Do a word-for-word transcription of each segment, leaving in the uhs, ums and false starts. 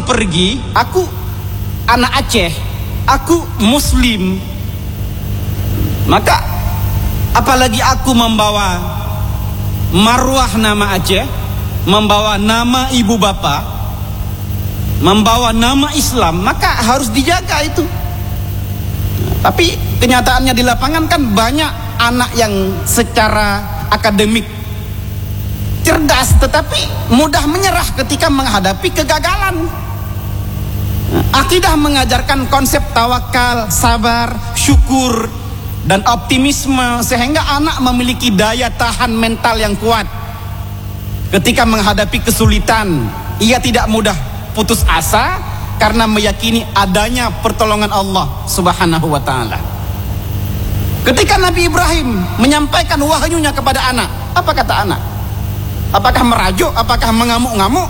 pergi, aku anak Aceh, aku Muslim, maka apalagi aku membawa marwah nama Aceh, membawa nama ibu bapa, membawa nama Islam, maka harus dijaga itu. Tapi kenyataannya di lapangan kan banyak anak yang secara akademik cerdas tetapi mudah menyerah ketika menghadapi kegagalan. Akidah mengajarkan konsep tawakal, sabar, syukur, dan optimisme sehingga anak memiliki daya tahan mental yang kuat. Ketika menghadapi kesulitan, ia tidak mudah putus asa karena meyakini adanya pertolongan Allah Subhanahu wa ta'ala. Ketika Nabi Ibrahim menyampaikan wahyunya kepada anak, apa kata anak? Apakah merajuk? Apakah mengamuk-ngamuk?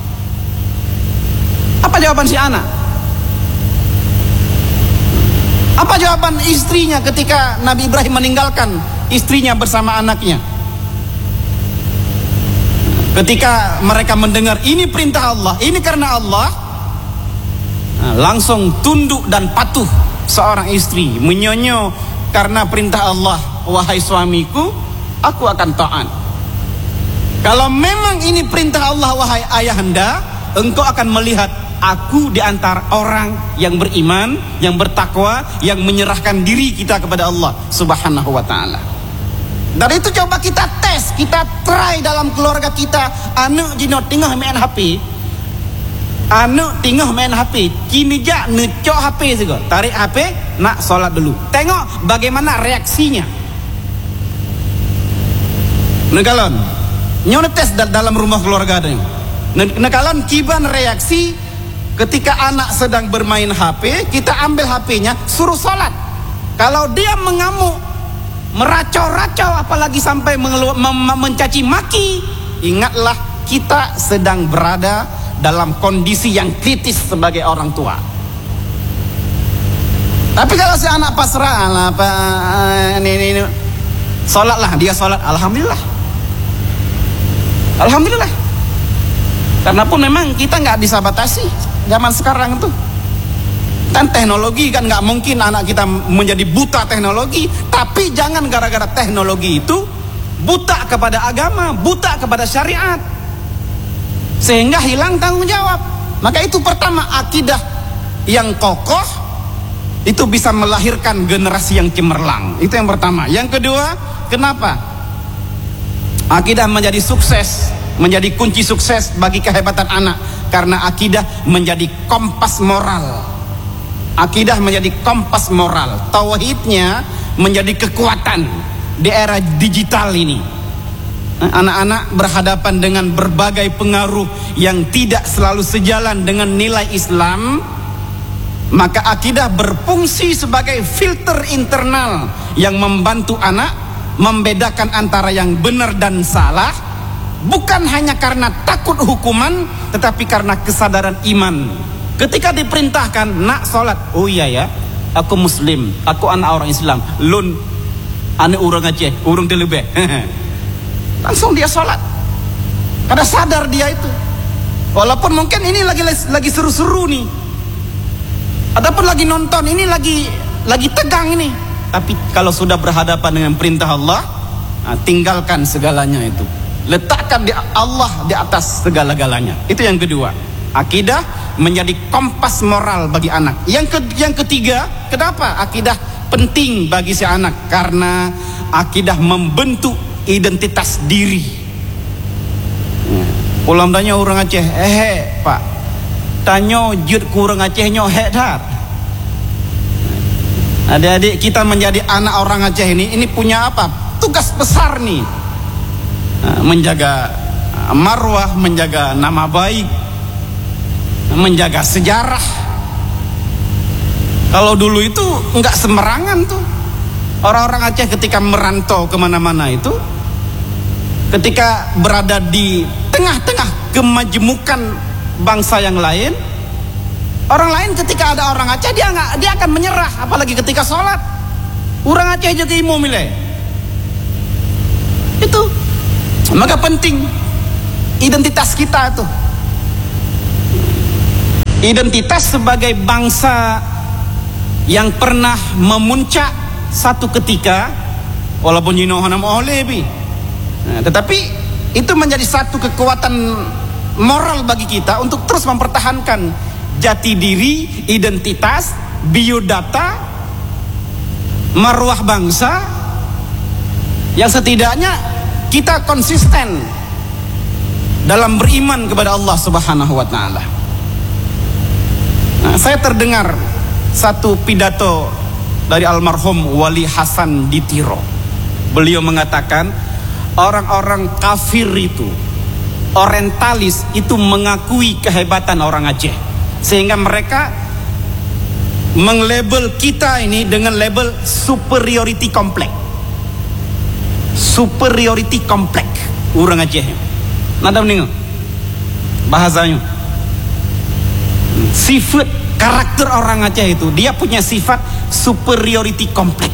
Apa jawaban si anak? Apa jawaban istrinya ketika Nabi Ibrahim meninggalkan istrinya bersama anaknya? Ketika mereka mendengar ini perintah Allah, ini karena Allah, nah, langsung tunduk dan patuh seorang istri, menyonyo karena perintah Allah, wahai suamiku, aku akan taat. Kalau memang ini perintah Allah, wahai ayahanda, engkau akan melihat aku di antara orang yang beriman, yang bertakwa, yang menyerahkan diri kita kepada Allah Subhanahu wa ta'ala. Dari itu coba kita tes, kita try dalam keluarga kita. Anak jino tengah main H P, anak tengah main H P, kini ja necok H P juga, tarik H P, nak solat dulu. Tengok bagaimana reaksinya. Negalon, nyonya tes dalam rumah keluarga ada. Negalon kiban reaksi ketika anak sedang bermain H P, kita ambil H P-nya, suruh solat. Kalau dia mengamuk, meracau-racau, apalagi sampai mengelu- mem- mencaci maki, ingatlah kita sedang berada dalam kondisi yang kritis sebagai orang tua. Tapi kalau si anak pasrah, lah, apa, ini, ini, ini, solatlah, dia solat, alhamdulillah, alhamdulillah. Karena pun memang kita nggak bisa batasi zaman sekarang tuh. Dan teknologi kan nggak mungkin anak kita menjadi buta teknologi, tapi jangan gara-gara teknologi itu buta kepada agama, buta kepada syariat, sehingga hilang tanggung jawab. Maka itu pertama, akidah yang kokoh itu bisa melahirkan generasi yang cemerlang. Itu yang pertama. Yang kedua, kenapa akidah menjadi sukses, menjadi kunci sukses bagi kehebatan anak? Karena akidah menjadi kompas moral. Akidah menjadi kompas moral, tauhidnya menjadi kekuatan di era digital ini. Anak-anak berhadapan dengan berbagai pengaruh yang tidak selalu sejalan dengan nilai Islam, maka akidah berfungsi sebagai filter internal yang membantu anak membedakan antara yang benar dan salah, bukan hanya karena takut hukuman, tetapi karena kesadaran iman. Ketika diperintahkan nak solat, oh iya ya, aku Muslim, aku anak orang Islam, lun ane orang Aceh, orang Telebeh, langsung dia solat, karena sadar dia itu. Walaupun mungkin ini lagi lagi seru-seru nih, ataupun lagi nonton, ini lagi lagi tegang ini, tapi kalau sudah berhadapan dengan perintah Allah, nah, tinggalkan segalanya itu, letakkan di Allah di atas segala-galanya. Itu yang kedua, akidah menjadi kompas moral bagi anak. Yang ke, yang ketiga, kenapa akidah penting bagi si anak? Karena akidah membentuk identitas diri. Ulam tanya orang Aceh, eh pak, tanya jut kurang Aceh nyo hek dar. Adik-adik kita menjadi anak orang Aceh ini, ini punya apa? Tugas besar nih, menjaga marwah, menjaga nama baik, menjaga sejarah. Kalau dulu itu nggak semerangan tuh orang-orang Aceh ketika merantau kemana-mana itu, ketika berada di tengah-tengah kemajemukan bangsa yang lain, orang lain ketika ada orang Aceh dia nggak, dia akan menyerah, apalagi ketika sholat. Orang Aceh juga imam milih itu. Maka penting identitas kita tuh. identitas sebagai bangsa yang pernah memuncak satu ketika, walaupun you know nama oleh bi, nah, tetapi itu menjadi satu kekuatan moral bagi kita untuk terus mempertahankan jati diri, identitas, biodata, marwah bangsa, yang setidaknya kita konsisten dalam beriman kepada Allah Subhanahu wa taala. Nah, saya terdengar satu pidato dari almarhum Wali Hasan di Tiro. Beliau mengatakan, orang-orang kafir itu, orientalis itu mengakui kehebatan orang Aceh, sehingga mereka menglabel kita ini dengan label superiority complex. Superiority complex orang Aceh. Nada meninggal bahasanya. Sifat karakter orang Aceh itu, dia punya sifat superiority complex.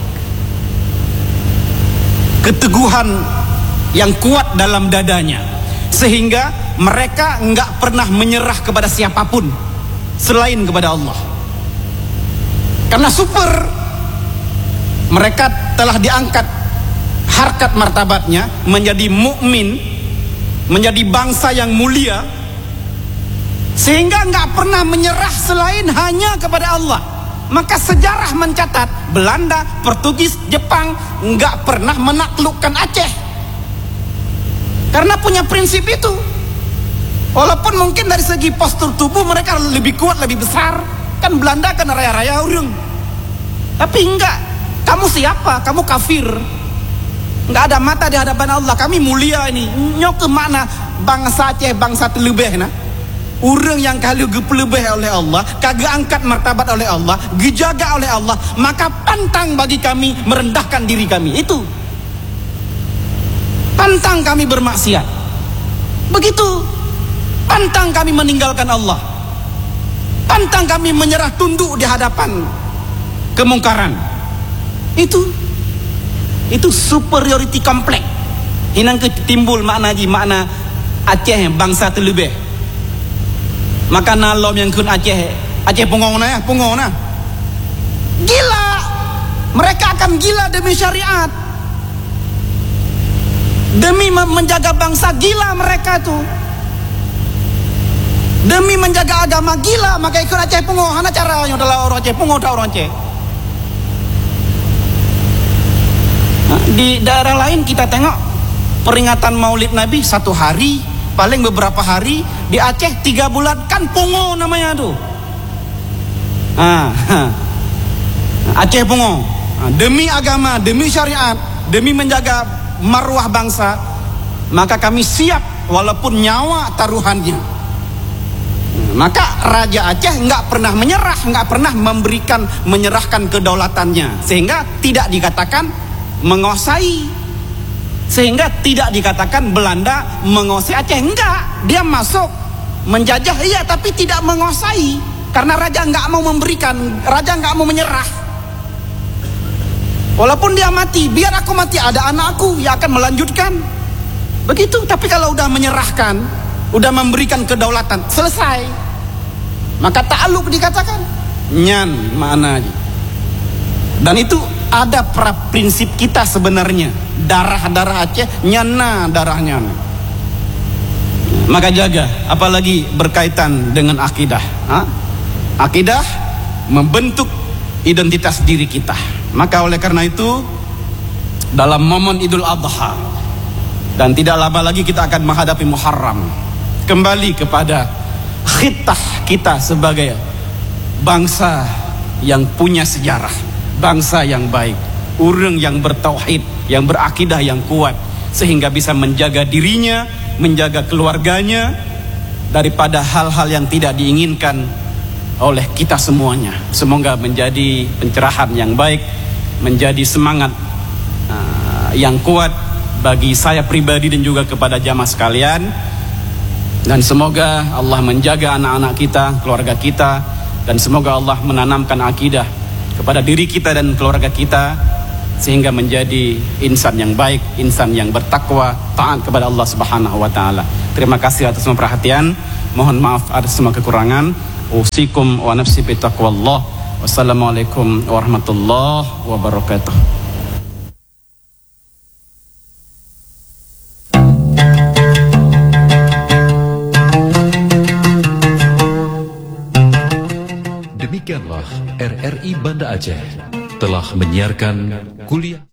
Keteguhan yang kuat dalam dadanya, sehingga mereka enggak pernah menyerah kepada siapapun selain kepada Allah. Karena super, mereka telah diangkat harkat martabatnya menjadi mukmin, menjadi bangsa yang mulia, sehingga enggak pernah menyerah selain hanya kepada Allah. Maka sejarah mencatat Belanda, Portugis, Jepang enggak pernah menaklukkan Aceh karena punya prinsip itu. Walaupun mungkin dari segi postur tubuh mereka lebih kuat, lebih besar. Kan Belanda kan raya-raya urung. Tapi enggak. Kamu siapa? Kamu kafir. Enggak ada mata di hadapan Allah. Kami mulia ini. Nyok ke mana bangsa Aceh, bangsa terlebih nah. Urang yang kalau gepelebih oleh Allah, kagak angkat martabat oleh Allah, dijaga oleh Allah, maka pantang bagi kami merendahkan diri kami. Itu. Pantang kami bermaksiat. Begitu. Pantang kami meninggalkan Allah. Pantang kami menyerah tunduk di hadapan kemungkaran. Itu itu superiority complex. Hinang ketimbul makna ji makna Aceh bangsa terlebih. Maka nalom yang kun Aceh Aceh pungong na ya, pungong na. Gila. Mereka akan gila demi syariat. Demi menjaga bangsa, gila mereka tuh. Demi menjaga agama, gila. Maka ikut Aceh pungong. Hana caranya adalah orang Aceh pungong, tak orang Aceh. Nah, di daerah lain kita tengok peringatan Maulid Nabi satu hari, paling beberapa hari. Di Aceh tiga bulan, kan pungo namanya tuh. Ah, Aceh pungo. Demi agama, demi syariat, demi menjaga marwah bangsa, maka kami siap walaupun nyawa taruhannya. Maka Raja Aceh nggak pernah menyerah, nggak pernah memberikan menyerahkan kedaulatannya, sehingga tidak dikatakan menguasai. Sehingga tidak dikatakan Belanda menguasai Aceh. Enggak, dia masuk menjajah, iya, tapi tidak menguasai. Karena raja enggak mau memberikan, raja enggak mau menyerah. Walaupun dia mati, biar aku mati, ada anakku yang akan melanjutkan. Begitu. Tapi kalau udah menyerahkan, udah memberikan kedaulatan, selesai. Maka ta'aluk dikatakan nyan mana. Dan itu ada pra prinsip kita sebenarnya. Darah-darah Aceh nyana darahnya. Maka jaga, apalagi berkaitan dengan akidah. Ha? Akidah membentuk identitas diri kita. Maka oleh karena itu, dalam momen Idul Adha, dan tidak lama lagi kita akan menghadapi Muharram, kembali kepada khitah kita sebagai bangsa yang punya sejarah, bangsa yang baik, orang yang bertauhid, yang berakidah yang kuat, sehingga bisa menjaga dirinya, menjaga keluarganya daripada hal-hal yang tidak diinginkan oleh kita semuanya. Semoga menjadi pencerahan yang baik, menjadi semangat uh, yang kuat bagi saya pribadi dan juga kepada jamaah sekalian. Dan semoga Allah menjaga anak-anak kita, keluarga kita, dan semoga Allah menanamkan akidah kepada diri kita dan keluarga kita, sehingga menjadi insan yang baik, insan yang bertakwa, taat kepada Allah Subhanahu wa taala. Terima kasih atas semua perhatian. Mohon maaf atas semua kekurangan. usikum wa nafsi bitaqwallah. Wassalamualaikum warahmatullahi wabarakatuh. Demikianlah R R I Banda Aceh telah menyiarkan kuliah